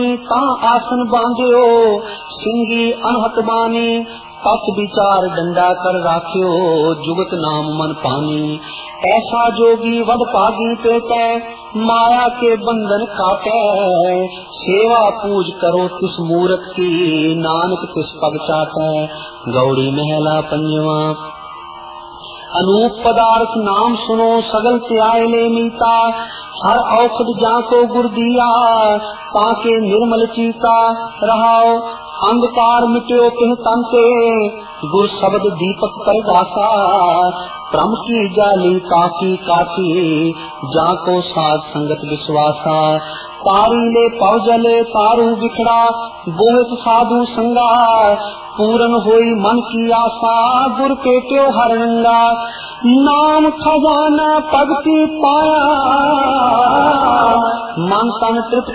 आसन बांध्यो सिंगी अनहत बानी, तत् विचार डंडा कर राख्यो जुगत नाम मन पानी। ऐसा जोगी वड पागी पेटै माया के बंधन काटै, सेवा पूज करो तिस मूरत की नानक तिस पग चाटै। गौड़ी महला पंजवा। अनूप पदार्थ नाम सुनो सगल त्याय ले मीता, हर औषध जाको गुर दिया ताके निर्मल चीता। रहाओ अंधकार मिट्यो तिह तन ते, गुर शब्द दीपक परगासा। क्रम की जाली ताकी काटी जाको साध संगत विश्वासा। तारी ले पवजल तारू बिखड़ा बोहित साधु संगा, पूरन होई मन की आशा गुर पेट्यो हर रंगा। नाम खजाना भगति पाया मन तन तृप्त